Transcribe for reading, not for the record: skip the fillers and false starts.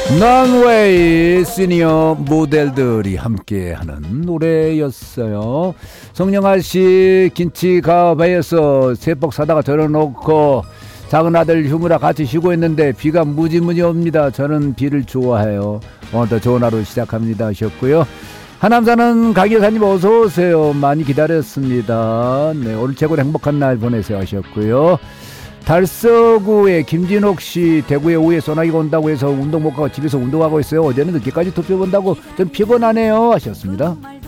넌웨이 시니어 모델들이 함께하는 노래였어요. 성령아씨 김치가바에서 세복 사다가 절여놓고 작은 아들 휴무라 같이 쉬고 있는데 비가 무지무지 옵니다. 저는 비를 좋아해요. 오늘도 좋은 하루 시작합니다 하셨고요. 하남사는 강여사님 어서오세요. 많이 기다렸습니다. 네, 오늘 최고로 행복한 날 보내세요 하셨고요. 달서구의 김진옥씨, 대구에 오후에 소나기가 온다고 해서 운동 못 가고 집에서 운동하고 있어요. 어제는 늦게까지 투표 본다고 좀 피곤하네요 하셨습니다.